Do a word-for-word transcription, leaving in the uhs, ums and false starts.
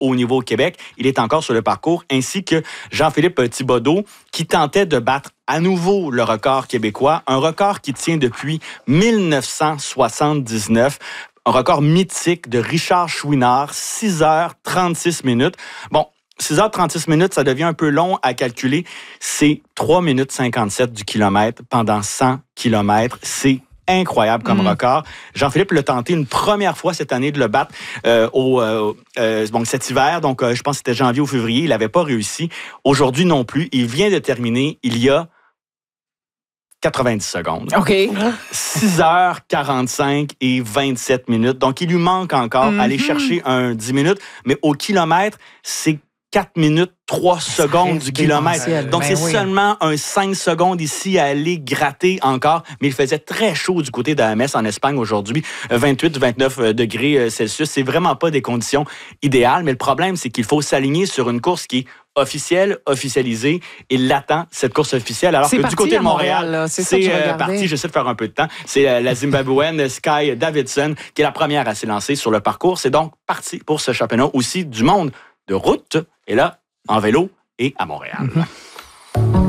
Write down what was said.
haut niveau au Québec. Il est encore sur le parcours, ainsi que Jean-Philippe Thibodeau, qui tentait de battre à nouveau le record québécois, un record qui tient depuis mille neuf cent soixante-dix-neuf. Un record mythique de Richard Chouinard, six heures trente-six minutes. Bon, six heures trente-six minutes, ça devient un peu long à calculer. C'est trois minutes cinquante-sept du kilomètre pendant cent kilomètres. C'est incroyable comme mmh. record. Jean-Philippe l'a tenté une première fois cette année de le battre euh, au, euh, euh, bon, cet hiver. Donc, euh, je pense que c'était janvier ou février. Il n'avait pas réussi. Aujourd'hui non plus. Il vient de terminer il y a quatre-vingt-dix secondes. OK. six heures quarante-cinq et vingt-sept minutes. Donc, il lui manque encore mm-hmm. aller chercher un dix minutes. Mais au kilomètre, c'est quatre minutes, trois secondes du kilomètre. Donc, ben c'est oui. seulement un cinq secondes ici à aller gratter encore. Mais il faisait très chaud du côté de la Messe en Espagne aujourd'hui. vingt-huit vingt-neuf degrés Celsius. C'est vraiment pas des conditions idéales. Mais le problème, c'est qu'il faut s'aligner sur une course qui est officielle, officialisée. Il attend cette course officielle. Alors c'est que du côté de Montréal, Montréal c'est, c'est euh, parti, j'essaie de faire un peu de temps. C'est euh, la Zimbabwéenne Sky Davidson qui est la première à s'élancer sur le parcours. C'est donc parti pour ce championnat aussi du monde de route. Et là, en vélo et à Montréal. Mm-hmm.